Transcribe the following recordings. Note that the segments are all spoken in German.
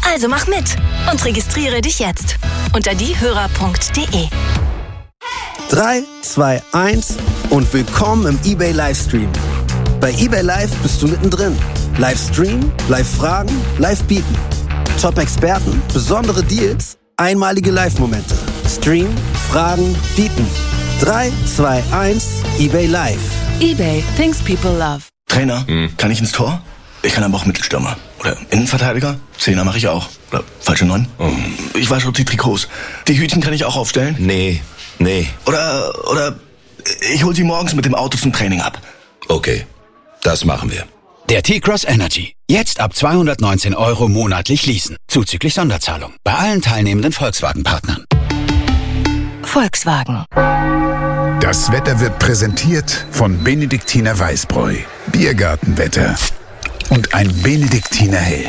Also mach mit und registriere dich jetzt unter diehörer.de. 3, 2, 1 und willkommen im eBay Livestream. Bei eBay Live bist du mittendrin. Livestream, Live-Fragen, Live-Bieten. Top-Experten, besondere Deals, einmalige Live-Momente. Stream, Fragen, Bieten. 3, 2, 1, eBay Live. eBay, things people love. Trainer, kann ich ins Tor? Ich kann aber auch Mittelstürmer. Oder Innenverteidiger? Zehner mache ich auch. Oder falsche 9? Ich wasche auch die Trikots. Die Hütchen kann ich auch aufstellen? Nee. Oder ich hol sie morgens mit dem Auto zum Training ab. Okay, das machen wir. Der T-Cross Energy. Jetzt ab 219 € monatlich leasen. Zuzüglich Sonderzahlung. Bei allen teilnehmenden Volkswagen-Partnern. Volkswagen. Das Wetter wird präsentiert von Benediktiner Weißbräu. Biergartenwetter. Und ein Benediktiner Hell.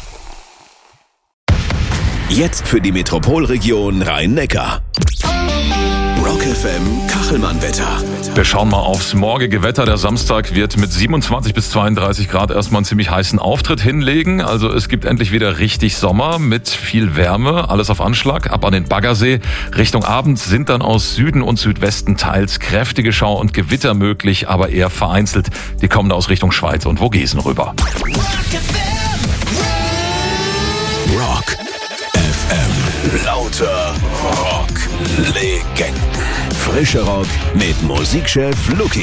Jetzt für die Metropolregion Rhein-Neckar. Rock FM Kachelmann-Wetter. Wir schauen mal aufs morgige Wetter. Der Samstag wird mit 27 bis 32 Grad erstmal einen ziemlich heißen Auftritt hinlegen. Also es gibt endlich wieder richtig Sommer mit viel Wärme. Alles auf Anschlag. Ab an den Baggersee. Richtung Abend sind dann aus Süden und Südwesten teils kräftige Schauer und Gewitter möglich, aber eher vereinzelt. Die kommen aus Richtung Schweiz und Vogesen rüber. Rock FM. Lauter Rock-Legenden. Frische Rock mit Musikchef Luki.